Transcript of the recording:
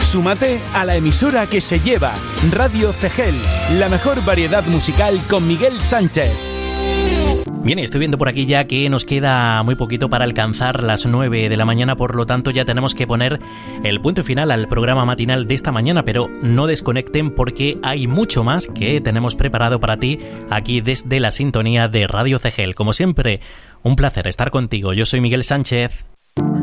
Súmate a la emisora que se lleva Radio Cegel, la mejor variedad musical con Miguel Sánchez. Bien, estoy viendo por aquí ya que nos queda muy poquito para alcanzar las 9 de la mañana, por lo tanto ya tenemos que poner el punto final al programa matinal de esta mañana, pero no desconecten porque hay mucho más que tenemos preparado para ti aquí desde la sintonía de Radio Cegel. Como siempre, un placer estar contigo. Yo soy Miguel Sánchez.